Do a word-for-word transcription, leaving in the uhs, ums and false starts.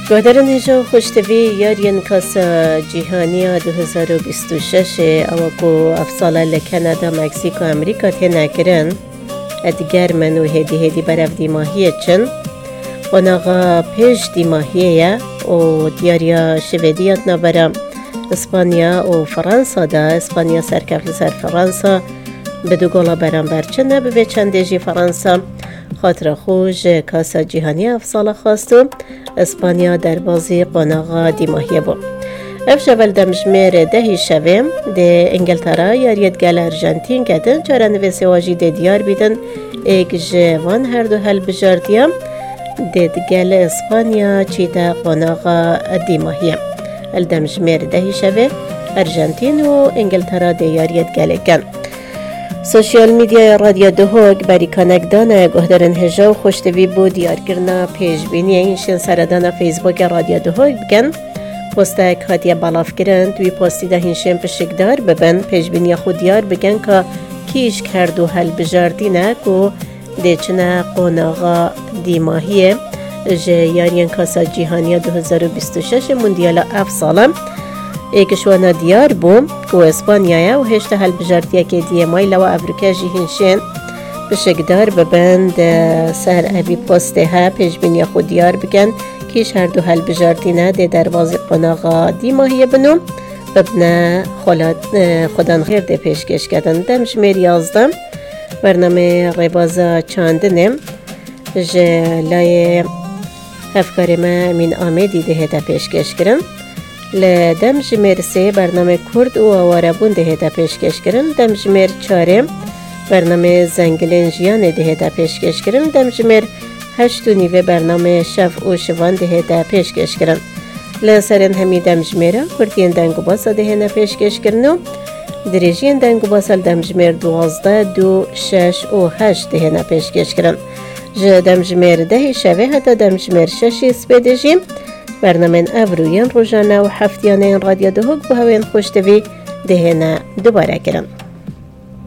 گادرن هجا خوشتوی یارین کاس جیهانی دو هزار و بیست و شش اوکو افساله لکندا مکزیک و امریکا تینا کرن ادگر منو هدی هدی برف دیماهیه چن و ناغا پیش دیماهیه و دیاریا شویدیات نبرم اسپانیا و فرانسا دا اسپانیا سرکفل سر فرانسا بدو گولا برام برچنه ببه چنده جی فرانسا خاطر خوش کاسا جیهانی افساله خواستو اسپانیا در بازی قناغا دیماهیه بود. اف جوال دمجمیر دهی شویم ده انگلترا یاریت گل ارژانتین کدن چرا نویسی واجی ده دیار بیدن ایک جوان هر دو حل بجاردیم ده گل اسپانیا چی ده قناغا دیماهیه. الدمجمیر دهی شوی ارژانتین و انگلترا ده یاریت گل کن. سوشیال میدیا رادیو دهوگ بری کانک دانه گهدرن هجا و خوشتوی بود دیار کرنا پیش بینی اینشن سردان فیسبوک رادیو دهوگ بگن پوستک هاتیه بالاف کرن توی پوستی ده اینشن پشکدار ببن پیش بینی خود دیار بگن که کیش کردو حل بجاردینه که دیچنه قناغا دیماهیه جه یارین کاسا جیهانی دو هزار و بیست و شش موندیال اف سالم ایکشوانا دیار بوم که اسپانیایه و هشت حل بجارتیه که دیه مایل و افریقا جیهنشین بشکدار ببند سر اوی پسته ها پیش بینی خود دیار بگن کیش هر دو حل بجارتینه ده دروازی قناغا دیماهیه بنو ببنه خودان خیر ده پیشکش کردن دمش میر یازدم برنامه ریبازا چاندنم جلای افکار ما امین آمدی ده ده پیشکش کرن لدم جمیر سه برنامه کرد و آواربون ده ده پیشکش کرن دم جمیر چهارم برنامه زنگلین جیان ده ده پیشکش کرن دم جمیر هشت و نیوه برنامه شف و شوان ده ده پیشکش کرن لسرن همی دم جمیره کردین دنگو باسا ده نه پیشکش کرنو دریجین دنگو باسا دم جمیر دوازده دو شش و هشت ده نه پیشکش کرن ج دم جمیر ده شوه حتی دم جمیر ششی سپیدجیم برنامه افرویان روزانه و هفتیانه رادیو دهوگ به هوین خوشتوی دهنه دوباره کرن.